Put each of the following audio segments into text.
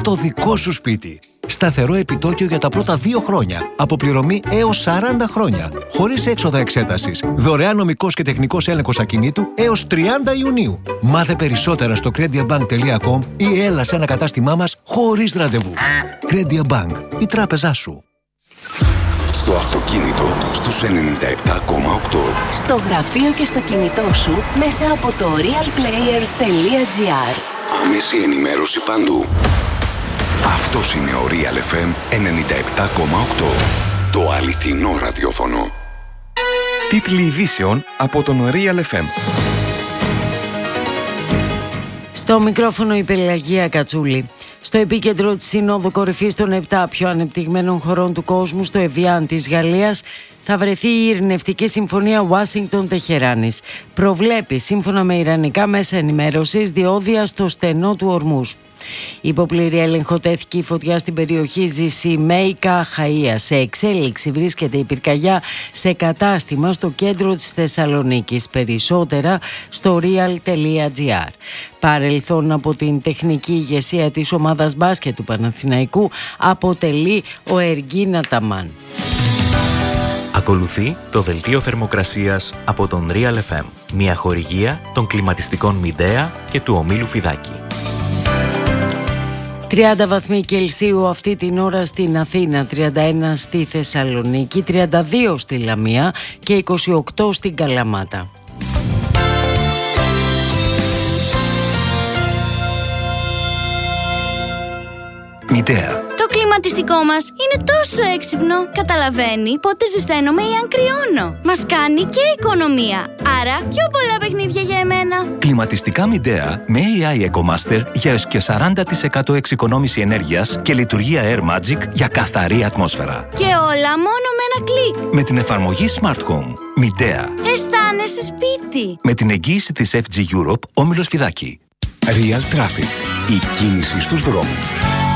στο δικό σου σπίτι. Σταθερό επιτόκιο για τα πρώτα 2 χρόνια. Αποπληρωμή έως 40 χρόνια. Χωρίς έξοδα εξέτασης. Δωρεάν νομικός και τεχνικός έλεγχος ακινήτου έως 30 Ιουνίου. Μάθε περισσότερα στο crediabank.com ή έλα σε ένα κατάστημά μας χωρίς ραντεβού. Credia Bank. Η τράπεζά σου. Στο αυτοκίνητο στους 97,8. Στο γραφείο και στο κινητό σου μέσα από το realplayer.gr. Άμεση ενημέρωση παντού. Αυτός είναι ο Real FM 97,8. Το αληθινό ραδιόφωνο. Τίτλοι ειδήσεων από τον Real FM. Στο μικρόφωνο η Πελαγία Κατσούλη. Στο επίκεντρο της Συνόδου Κορυφής των 7 πιο ανεπτυγμένων χωρών του κόσμου, στο Εβιάν της Γαλλίας, θα βρεθεί η ειρηνευτική συμφωνία Ουάσιγκτον-Τεχεράνης. Προβλέπει, σύμφωνα με ιρανικά μέσα ενημέρωσης, διόδια στο στενό του Ορμούζ. Υπό πλήρη έλεγχο τέθηκε η φωτιά στην περιοχή Ζησιμέικα Χαΐα. Σε εξέλιξη βρίσκεται η πυρκαγιά σε κατάστημα στο κέντρο της Θεσσαλονίκης. Περισσότερα στο real.gr. Παρελθόν από την τεχνική ηγεσία της ομάδας μπάσκετ του Παναθηναϊκού αποτελεί ο Εργίνα Ταμάν. Ακολουθεί το δελτίο θερμοκρασίας από τον Real FM. Μια χορηγία των κλιματιστικών Midea και του ομίλου Φιδάκη. 30 βαθμοί Κελσίου αυτή την ώρα στην Αθήνα, 31 στη Θεσσαλονίκη, 32 στη Λαμία και 28 στην Καλαμάτα. Midea. Το κλιματιστικό μας είναι τόσο έξυπνο. Καταλαβαίνει πότε ζεσταίνομαι ή αν κρυώνω. Μας κάνει και οικονομία. Άρα πιο πολλά παιχνίδια για εμένα. Κλιματιστικά Midea με AI EcoMaster για έως και 40% εξοικονόμηση ενέργειας και λειτουργία Air Magic για καθαρή ατμόσφαιρα. Και όλα μόνο με ένα κλικ. Με την εφαρμογή Smart Home. Midea. Αισθάνεσαι σπίτι. Με την εγγύηση της FG Europe, όμιλος Φιδάκη. Real Traffic. Η κίνηση στους δρόμους.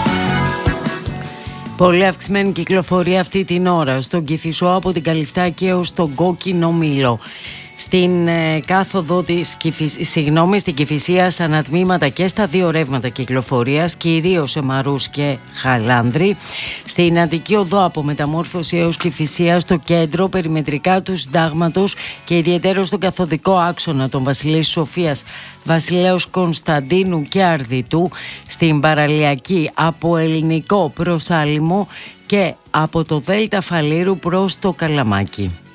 Πολύ αυξημένη κυκλοφορία αυτή την ώρα στον Κηφισό από την Καλυφτάκη έως τον Κόκκινο Μήλο. Στην κάθοδο στην Κηφισία, σαν ανατμήματα και στα 2 ρεύματα κυκλοφορίας, κυρίως σε Μαρούς και Χαλάνδρη. Στην Αττική Οδό από Μεταμόρφωση έως Κηφισία, στο κέντρο περιμετρικά του Συντάγματος και ιδιαίτερο στον καθοδικό άξονα των Βασιλέης Σοφίας, Βασιλέως Κωνσταντίνου και Αρδιτού. Στην παραλιακή από Ελληνικό προς Άλυμο και από το Δέλτα Φαλήρου προς το Καλαμάκι.